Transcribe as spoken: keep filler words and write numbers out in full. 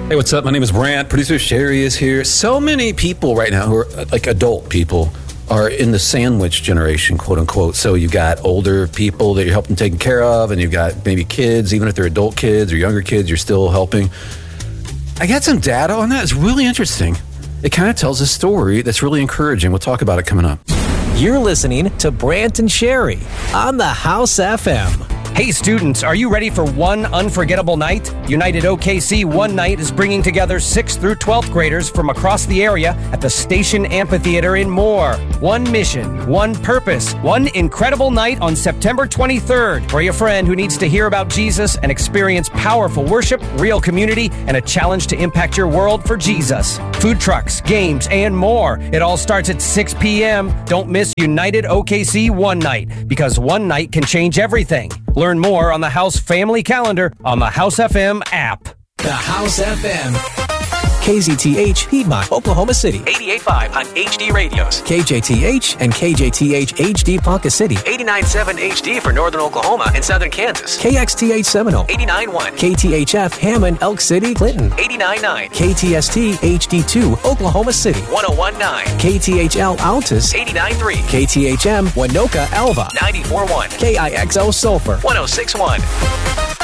Hey, what's up? My name is Brant. Producer Sherry is here. So many people right now who are like adult people are in the sandwich generation, quote unquote. So you've got older people that you're helping taking care of, and you've got maybe kids, even if they're adult kids or younger kids, you're still helping. I got some data on that. It's really interesting. It kind of tells a story that's really encouraging. We'll talk about it coming up. You're listening to Brant and Sherry on the House F M. Hey students, are you ready for one unforgettable night? United O K C One Night is bringing together sixth through twelfth graders from across the area at the Station Amphitheater in Moore. One mission, one purpose, one incredible night on September twenty-third for your friend who needs to hear about Jesus and experience powerful worship, real community, and a challenge to impact your world for Jesus. Food trucks, games, and more. It all starts at six p.m. Don't miss United O K C One Night, because one night can change everything. Learn more on the House Family Calendar on the House F M app. The House F M. K Z T H, Piedmont, Oklahoma City. eighty-eight point five on H D radios. K J T H and K J T H H D Ponca City. eighty-nine point seven H D for northern Oklahoma and southern Kansas. K X T H Seminole. eighty-nine point one. K T H F Hammond, Elk City, Clinton. eighty-nine point nine. K T S T H D two, Oklahoma City. one oh one point nine. K T H L Altus. eighty-nine point three. K T H M Winoka Alva. ninety-four point one. K I X O Sulphur. one oh six point one.